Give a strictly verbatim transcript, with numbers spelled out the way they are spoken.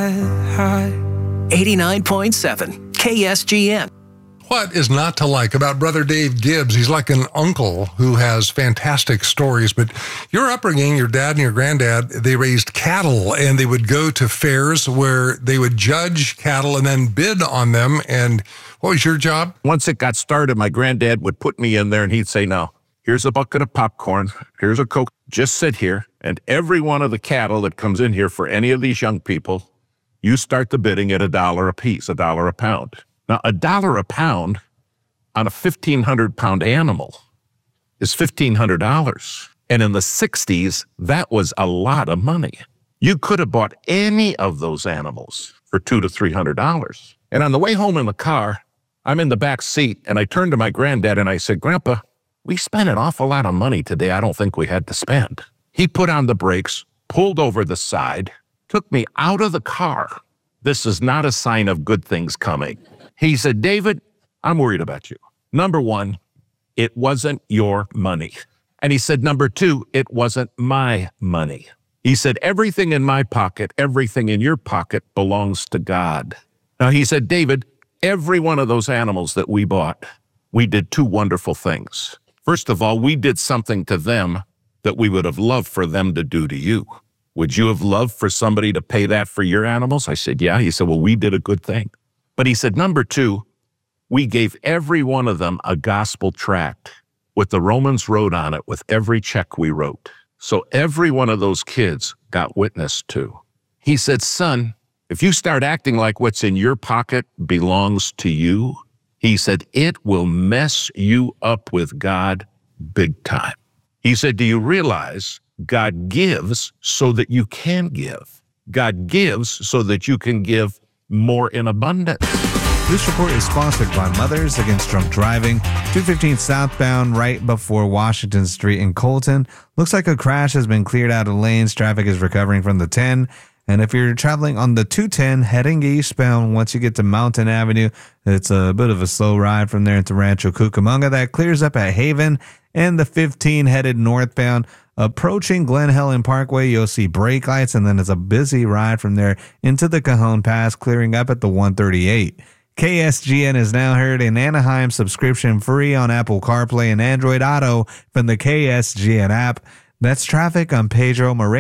eighty-nine point seven K S G N. What is not to like about Brother Dave Gibbs? He's like an uncle who has fantastic stories. But your upbringing, your dad and your granddad, they raised cattle, and they would go to fairs where they would judge cattle and then bid on them. And what was your job? Once it got started, my granddad would put me in there and he'd say, no, here's a bucket of popcorn. Here's a Coke. Just sit here. And every one of the cattle that comes in here for any of these young people, you start the bidding at a dollar a piece, a dollar a pound. Now, a dollar a pound on a fifteen hundred pound animal is fifteen hundred dollars. And in the sixties, that was a lot of money. You could have bought any of those animals for two to three hundred dollars. And on the way home in the car, I'm in the back seat, and I turned to my granddad and I said, Grandpa, we spent an awful lot of money today I don't think we had to spend. He put on the brakes, pulled over the side, took me out of the car. This is not a sign of good things coming. He said, David, I'm worried about you. Number one, it wasn't your money. And he said, number two, it wasn't my money. He said, everything in my pocket, everything in your pocket belongs to God. Now, he said, David, every one of those animals that we bought, we did two wonderful things. First of all, we did something to them that we would have loved for them to do to you. Would you have loved for somebody to pay that for your animals? I said, yeah. He said, well, we did a good thing. But he said, number two, we gave every one of them a gospel tract with the Romans wrote on it with every check we wrote. So every one of those kids got witnessed to. He said, son, if you start acting like what's in your pocket belongs to you, he said, it will mess you up with God big time. He said, do you realize God gives so that you can give? God gives so that you can give more in abundance. This report is sponsored by Mothers Against Drunk Driving, two fifteen southbound right before Washington Street in Colton. Looks like a crash has been cleared out of lanes. Traffic is recovering from the ten. And if you're traveling on the two ten heading eastbound, once you get to Mountain Avenue, it's a bit of a slow ride from there into Rancho Cucamonga. That clears up at Haven. And the fifteen headed northbound, approaching Glen Helen Parkway, you'll see brake lights, and then it's a busy ride from there into the Cajon Pass, clearing up at the one thirty-eight. K S G N is now heard in Anaheim, subscription free on Apple CarPlay and Android Auto from the K S G N app. That's traffic on Pedro Moreno.